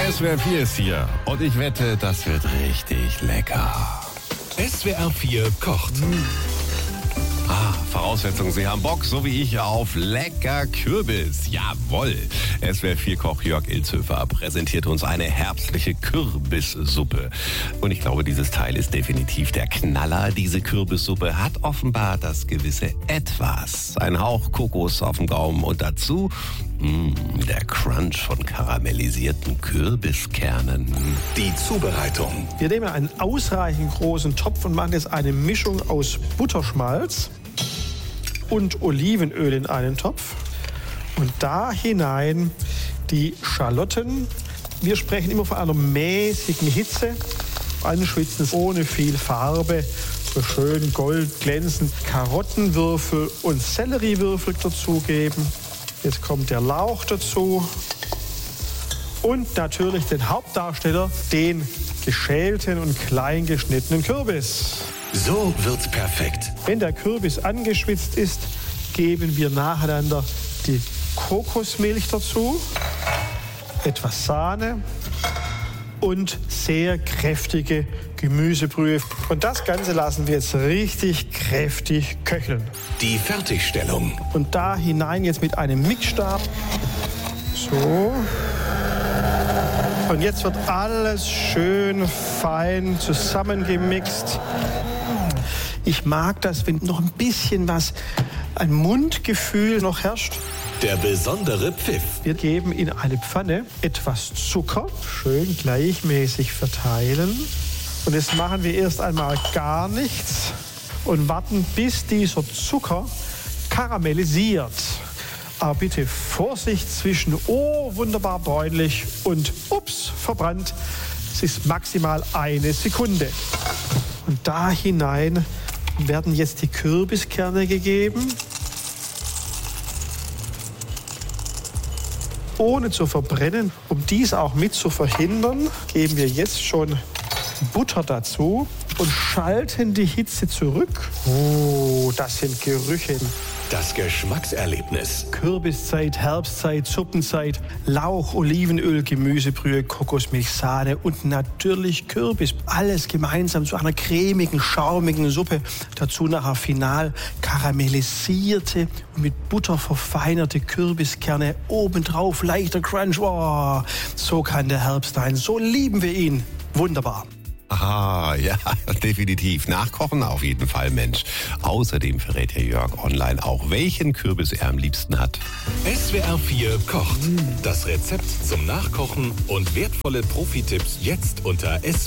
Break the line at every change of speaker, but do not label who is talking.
SWR 4 ist hier und ich wette, das wird richtig lecker.
SWR 4 kocht.
Voraussetzung, Sie haben Bock, so wie ich, auf lecker Kürbis. Jawohl. SWR 4 Koch Jörg Ilzhöfer präsentiert uns eine herbstliche Kürbissuppe. Und ich glaube, dieses Teil ist definitiv der Knaller. Diese Kürbissuppe hat offenbar das gewisse Etwas. Ein Hauch Kokos auf dem Gaumen und dazu der Crunch von karamellisierten Kürbiskernen.
Die Zubereitung.
Wir nehmen einen ausreichend großen Topf und machen jetzt eine Mischung aus Butterschmalz und Olivenöl in einen Topf. Und da hinein die Schalotten. Wir sprechen immer von einer mäßigen Hitze. Anschwitzen ohne viel Farbe. So schön goldglänzend. Karottenwürfel und Selleriewürfel dazugeben. Jetzt kommt der Lauch dazu. Und natürlich den Hauptdarsteller, den geschälten und klein geschnittenen Kürbis.
So wird's perfekt.
Wenn der Kürbis angeschwitzt ist, geben wir nacheinander die Kokosmilch dazu, etwas Sahne und sehr kräftige Gemüsebrühe. Und das Ganze lassen wir jetzt richtig kräftig köcheln.
Die Fertigstellung.
Und da hinein jetzt mit einem Mixstab. So. Und jetzt wird alles schön fein zusammengemixt. Ich mag das, wenn noch ein bisschen ein Mundgefühl noch herrscht.
Der besondere Pfiff.
Wir geben in eine Pfanne etwas Zucker, schön gleichmäßig verteilen. Und jetzt machen wir erst einmal gar nichts und warten, bis dieser Zucker karamellisiert. Aber bitte Vorsicht zwischen, oh, wunderbar bräunlich und ups, verbrannt. Es ist maximal 1 Sekunde. Und da hinein werden jetzt die Kürbiskerne gegeben. Ohne zu verbrennen, um dies auch mit zu verhindern, geben wir jetzt schon Butter dazu und schalten die Hitze zurück. Oh, das sind Gerüche.
Das Geschmackserlebnis.
Kürbiszeit, Herbstzeit, Suppenzeit, Lauch, Olivenöl, Gemüsebrühe, Kokosmilch, Sahne und natürlich Kürbis. Alles gemeinsam zu einer cremigen, schaumigen Suppe. Dazu nachher final karamellisierte und mit Butter verfeinerte Kürbiskerne. Obendrauf leichter Crunch. Oh, so kann der Herbst sein. So lieben wir ihn. Wunderbar.
Aha, ja, definitiv. Nachkochen auf jeden Fall, Mensch. Außerdem verrät Herr Jörg online auch, welchen Kürbis er am liebsten hat.
SWR 4 kocht. Das Rezept zum Nachkochen und wertvolle Profi-Tipps jetzt unter